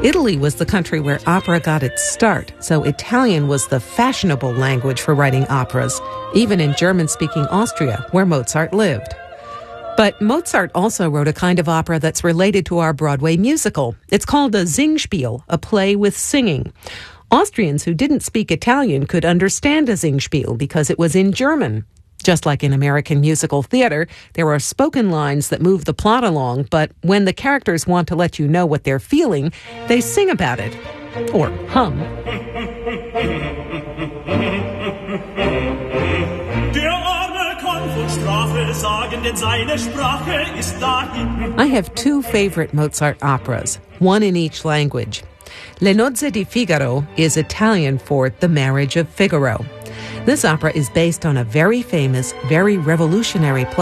Italy was the country where opera got its start, so Italian was the fashionable language for writing operas, even in German-speaking Austria, where Mozart lived. But Mozart also wrote a kind of opera that's related to our Broadway musical. It's called a Singspiel, a play with singing. Austrians who didn't speak Italian could understand a Singspiel because it was in German. Just like in American musical theater, there are spoken lines that move the plot along, but when the characters want to let you know what they're feeling, they sing about it. Or hum. I have two favorite Mozart operas, one in each language. Le Nozze di Figaro is Italian for The Marriage of Figaro. This opera is based on a very famous, very revolutionary play